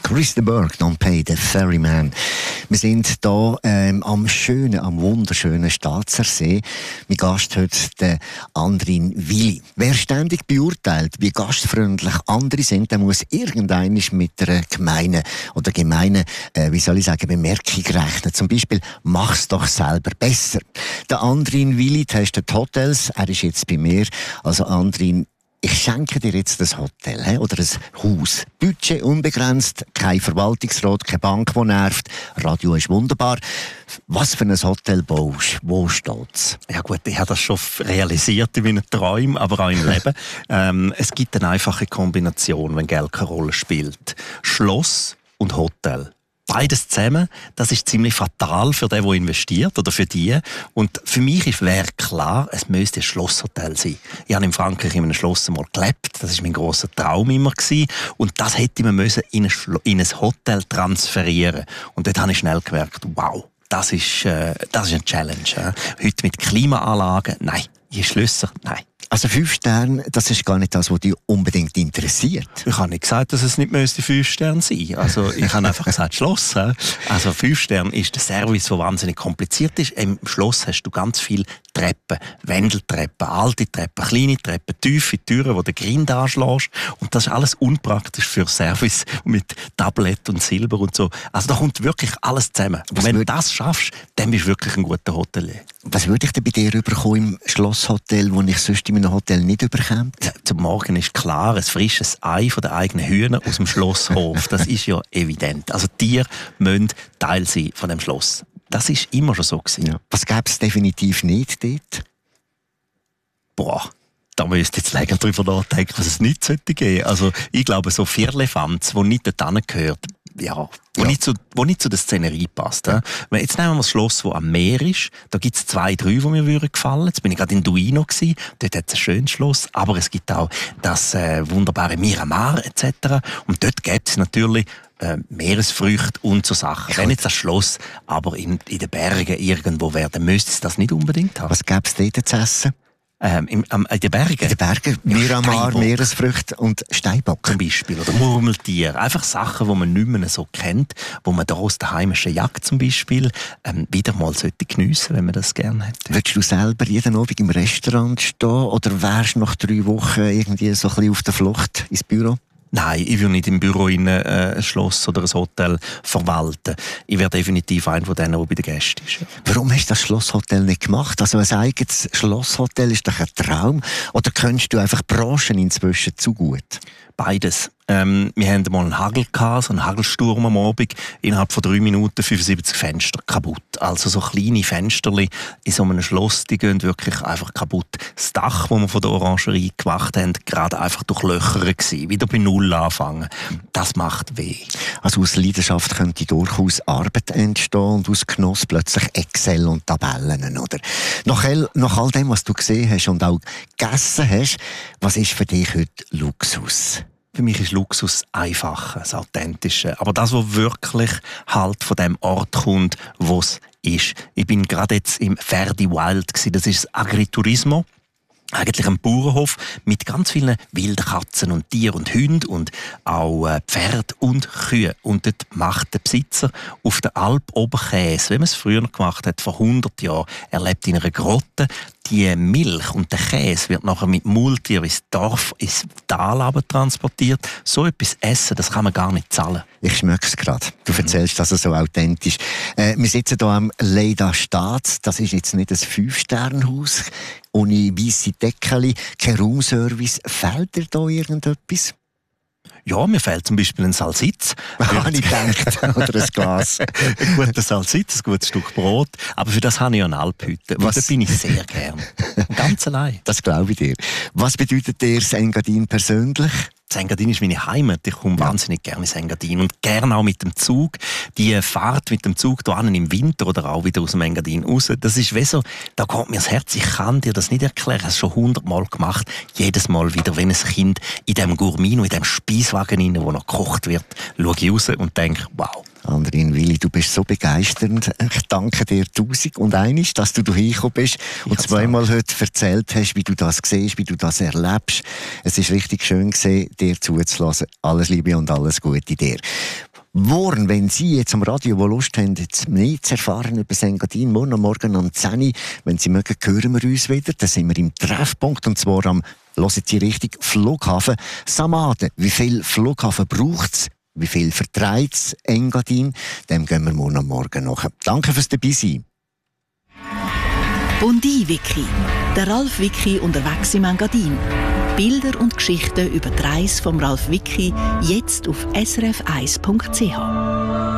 Chris de Burgh, Don't Pay the Ferryman. Wir sind hier am wunderschönen Staatsersee. Mein Gast heute, der Andrin Willi. Wer ständig beurteilt, wie gastfreundlich andere sind, der muss irgendwann mit einer gemeinen Bemerkung rechnen. Zum Beispiel, mach's doch selber besser. Der Andrin Willi testet Hotels. Er ist jetzt bei mir. Also Andrin, ich schenke dir jetzt das Hotel oder ein Haus. Budget unbegrenzt, kein Verwaltungsrat, keine Bank, die nervt. Radio ist wunderbar. Was für ein Hotel baust du? Wo steht's? Ja gut, ich habe das schon realisiert in meinen Träumen, aber auch im Leben. Es gibt eine einfache Kombination, wenn Geld keine Rolle spielt. Schloss und Hotel. Beides zusammen, das ist ziemlich fatal für den, der investiert oder für die. Und für mich wäre klar, es müsste ein Schlosshotel sein. Ich habe in Frankreich in einem Schloss einmal gelebt, das war mein grosser Traum immer gewesen. Und das hätte man müssen in ein Hotel transferieren. Und dort habe ich schnell gemerkt, wow, das ist eine Challenge. Heute mit Klimaanlagen, nein. Je Schlösser, nein. Also 5 Sterne, das ist gar nicht das, was dich unbedingt interessiert. Ich habe nicht gesagt, dass es nicht 5 Sterne sein müsste. Also ich habe einfach gesagt, Schloss. Also 5 Sterne ist der Service, der wahnsinnig kompliziert ist. Im Schloss hast du ganz viele Treppen, Wendeltreppen, alte Treppen, kleine Treppen, tiefe Türen, wo du den Grind anschlägst. Und das ist alles unpraktisch für Service mit Tablett und Silber und so. Also da kommt wirklich alles zusammen. Und wenn du das schaffst, dann bist du wirklich ein guter Hotelier. Was würde ich denn bei dir überkommen im Schlosshotel, wo ich sonst in einem Hotel nicht überkomme? Ja, zum Morgen ist klar, ein frisches Ei von den eigenen Hühnern aus dem Schlosshof. Das ist ja evident. Also Tiere müssen Teil sein von dem Schloss. Das ist immer schon so gewesen. Ja. Was gäbe es definitiv nicht dort? Boah, da müsst ihr jetzt länger drüber nachdenken, was es nicht sollte geben. Also ich glaube, so Firlefanz, die nicht dorthin gehört, wo nicht zu der Szenerie passt. Ja. Jetzt nehmen wir das Schloss, das am Meer ist. Da gibt es 2, 3, die mir gefallen würden. Jetzt bin ich gerade in Duino gewesen. Dort hat es ein schönes Schloss. Aber es gibt auch das wunderbare Miramar etc. Und dort gibt es natürlich Meeresfrüchte und so Sachen. Wenn jetzt das Schloss aber in den Bergen irgendwo wäre, dann müsste es das nicht unbedingt haben. Was gäbe es dort zu essen? In den Bergen? In den Bergen, Miramar, Meeresfrüchte und Steinbock. Zum Beispiel. Oder Murmeltier. Einfach Sachen, die man nicht mehr so kennt, wo man da aus der heimischen Jagd zum Beispiel wieder mal geniessen sollte, wenn man das gerne hätte. Würdest du selber jeden Abend im Restaurant stehen oder wärst du nach 3 Wochen irgendwie so ein bisschen auf der Flucht ins Büro? Nein, ich will nicht im Büro ein Schloss oder ein Hotel verwalten. Ich wäre definitiv einer von denen, der bei den Gästen ist. Warum hast du das Schlosshotel nicht gemacht? Also ein eigenes Schlosshotel ist doch ein Traum. Oder kennst du einfach Branchen inzwischen zu gut? Beides. Wir hatten mal einen Hagel gehabt, so einen Hagelsturm am Abend. Innerhalb von 3 Minuten 75 Fenster kaputt. Also so kleine Fensterli in so einem Schloss, die gehen wirklich einfach kaputt. Das Dach, das wir von der Orangerie gemacht haben, gerade einfach durchlöchert gewesen. Wieder bei Null anfangen. Das macht weh. Also aus Leidenschaft könnte durchaus Arbeit entstehen und aus Genuss plötzlich Excel und Tabellen, oder? Nach all dem, was du gesehen hast und auch gegessen hast, was ist für dich heute Luxus? Für mich ist Luxus einfacher, das Authentische. Aber das, was wirklich halt von dem Ort kommt, wo es ist. Ich bin gerade jetzt im Ferdi Wild gewesen. Das ist das Agriturismo. Eigentlich ein Bauernhof mit ganz vielen wilden Katzen und Tieren und Hunden und auch Pferd und Kühe. Und dort macht der Besitzer auf der Alp oben Käse, wie man es früher noch gemacht hat, vor 100 Jahren. Er lebt in einer Grotte. Die Milch und der Käse wird nachher mit Maultier ins Dorf, ins Tal transportiert. So etwas essen, das kann man gar nicht zahlen. Ich schmecke es gerade. Du erzählst das so authentisch. Wir sitzen hier am Leida Staats. Das ist jetzt nicht ein 5-Sterne-Haus. Ohne weisse Deckeli, kein Raumservice. Fehlt dir da irgendetwas? Ja, mir fehlt zum Beispiel ein Salsitz. Habe ich gedacht. Oder ein Glas. Ein guter Salsitz, ein gutes Stück Brot. Aber für das habe ich ja eine Alphütte. Und da bin ich sehr gern. Ganz allein. Das glaube ich dir. Was bedeutet dir das Engadin persönlich? Engadin ist meine Heimat. Ich komme wahnsinnig gerne ins Engadin und gerne auch mit dem Zug. Die Fahrt mit dem Zug hier im Winter oder auch wieder aus dem Engadin raus, das ist wie so, da kommt mir das Herz. Ich kann dir das nicht erklären. Ich habe es schon 100-mal gemacht. Jedes Mal wieder, wenn ein Kind in diesem Gourmino, in diesem Speiswagen rein, wo noch gekocht wird, schaue ich raus und denke, wow. Andrin Willi, du bist so begeisternd. Ich danke dir 1001, dass du hierher gekommen bist und zweimal heute erzählt hast, wie du das siehst, wie du das erlebst. Es ist richtig schön gewesen, dir zuzulassen. Alles Liebe und alles Gute dir. Morgen, wenn Sie jetzt am Radio, wo Lust haben, jetzt mehr zu erfahren über Engadin, morgen am 10 Uhr, wenn Sie mögen, hören wir uns wieder. Da sind wir im Treffpunkt, und zwar am, hören Sie richtig, Flughafen Samaden. Wie viel Flughafen braucht es? Wie viel vertreibt es Engadin? Dem gehen wir morgen nach. Danke fürs Dabeisein. Bondi-Wiki. Der Ralf Wiki unterwegs im Engadin. Bilder und Geschichten über die Reise vom Ralf Wiki jetzt auf srf1.ch.